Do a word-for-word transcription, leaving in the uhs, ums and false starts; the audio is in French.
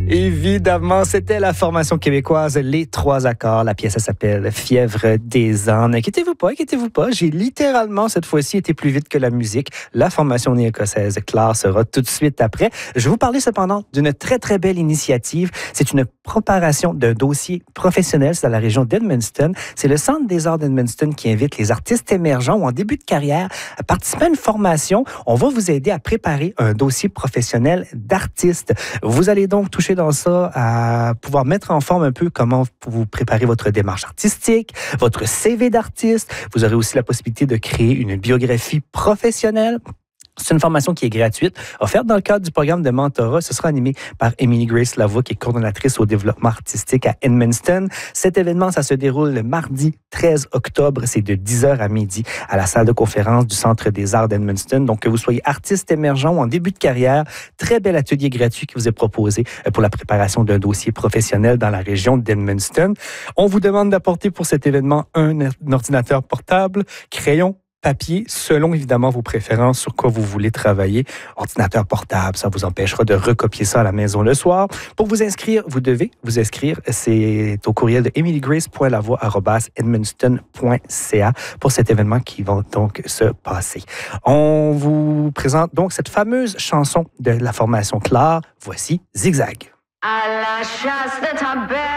Évidemment, c'était la formation québécoise Les Trois Accords. La pièce, elle s'appelle Fièvre des ânes. Inquiétez-vous pas, inquiétez-vous pas. J'ai littéralement, cette fois-ci, été plus vite que la musique. La formation néo-écossaise Claire sera tout de suite après. Je vais vous parler cependant d'une très, très belle initiative. C'est une préparation d'un dossier professionnel. C'est dans la région d'Edmundston. C'est le Centre des arts d'Edmundston qui invite les artistes émergents ou en début de carrière à participer à une formation. On va vous aider à préparer un dossier professionnel d'artiste. Vous allez donc toucher dans ça à pouvoir mettre en forme un peu comment vous préparez votre démarche artistique, votre C V d'artiste. Vous aurez aussi la possibilité de créer une biographie professionnelle. C'est une formation qui est gratuite, offerte dans le cadre du programme de mentorat. Ce sera animé par Emily Grace Lavoie, qui est coordonnatrice au développement artistique à Edmundston. Cet événement, ça se déroule le mardi treize octobre. C'est de dix heures à midi à la salle de conférence du Centre des arts d'Edmundston. Donc, que vous soyez artiste émergent ou en début de carrière, très bel atelier gratuit qui vous est proposé pour la préparation d'un dossier professionnel dans la région d'Edmundston. On vous demande d'apporter pour cet événement un ordinateur portable, crayon, papier, selon évidemment vos préférences sur quoi vous voulez travailler. Ordinateur portable, ça vous empêchera de recopier ça à la maison le soir. Pour vous inscrire, vous devez vous inscrire. C'est au courriel de emilygrace point lavoie arobase edmundston point c a pour cet événement qui va donc se passer. On vous présente donc cette fameuse chanson de la formation Claire. Voici Zigzag. À la chasse de ta belle